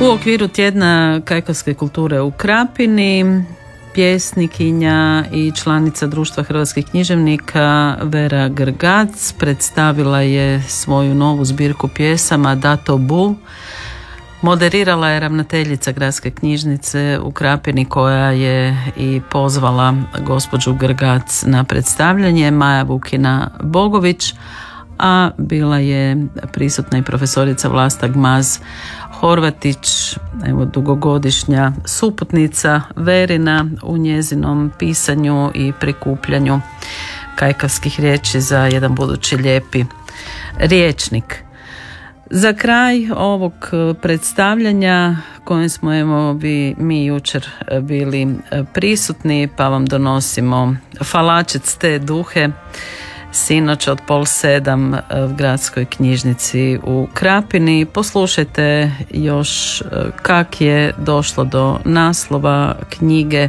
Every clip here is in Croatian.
U okviru tjedna kajkavske kulture u Krapini pjesnikinja i članica Društva hrvatskih književnika Vera Grgac predstavila je svoju novu zbirku pjesama Dato Bu. Moderirala je ravnateljica Gradske knjižnice u Krapini koja je i pozvala gospođu Grgac na predstavljanje, Maja Vukina Bogović, a bila je prisutna i profesorica Vlasta Gmaz Horvatić, evo dugogodišnja suputnica Verina u njezinom pisanju i prikupljanju kajkavskih riječi za jedan budući lijepi rječnik. Za kraj ovog predstavljanja kojem smo mi jučer bili prisutni, pa vam donosimo Falačec te duhe, sinoć od 6:30 u Gradskoj knjižnici u Krapini. Poslušajte još kak je došlo do naslova knjige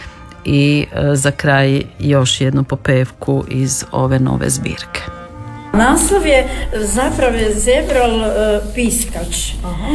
i za kraj još jednu popevku iz ove nove zbirke. Naslov je zapravo Zebral Piskač.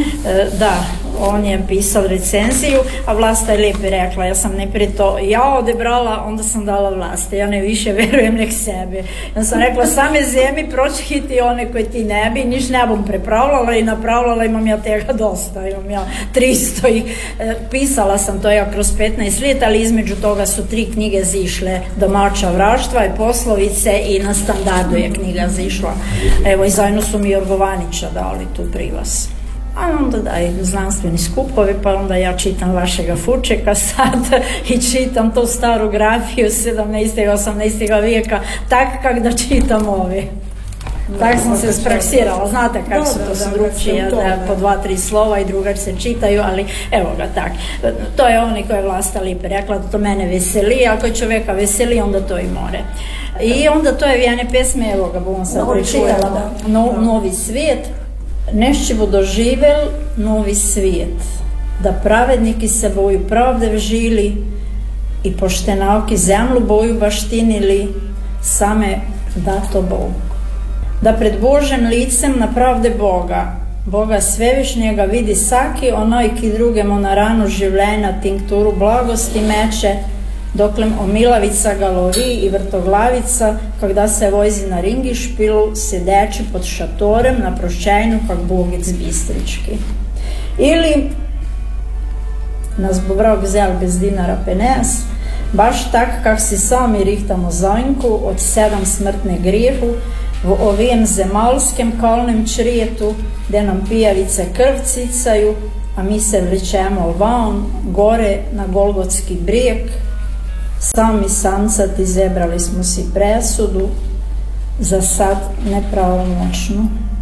Da, on je pisao recenziju, a Vlasta je lijepo rekla, ja sam najprije to ja odebrala, onda sam dala Vlaste, ja ne više verujem nek sebe. Ja sam rekla, same zemi pročiti one koje ti ne bi, niš ne bom prepravljala i napravljala, imam ja tega dosta, imam ja 300 i pisala sam to ja kroz 15 let, ali između toga su 3 knjige zišle, Domača vraštva i Poslovice i Na standardu je knjiga zišla. Evo i zajedno su mi Jorgovanića dali tu privaz. A onda daj znanstveni skupovi, pa onda ja čitam vašega Fučeka sad i čitam tu staru grafiju 17. 18. vijeka, tak kak da čitam ovi. Tak sam se spraksirala, znate kako su to drugčije, da po 2-3 slova i drugačije se čitaju, ali evo ga tak. To je oni koji je Vlasta lijepo rekla, da to mene veseli, ako je čovjeka veseli, onda to i more. I onda to je vijane pesme, evo ga bom sad pričitala, Novi svijet, nešće bo doživel novi svijet, da pravedniki se boju pravde vžili i poštenavki zemlju boju baštinili, same dato Bogu. Da pred Božem licem na pravde Boga svevišnjega vidi saki onaj ki drugemu na ranu življenja tinkturu blagosti meče, doklem omilavica ga lovi i vrtoglavica, kada se vojzi na ringi špilu, sedeči pod šatorem na proščajnu kak bogic bistrički. Ili nas bo vrag zel bez dinara penes, baš tak kak si sami rihtamo zajnku od 7 smrtne grijehu, v ovijem zemalskem kalnem črijetu, gdje nam pijavice krv cicaju, a mi se vlečemo van, gore na Golgotski brijeg, sami samcati zebrali smo si presudu, za sad nepravomoćnu.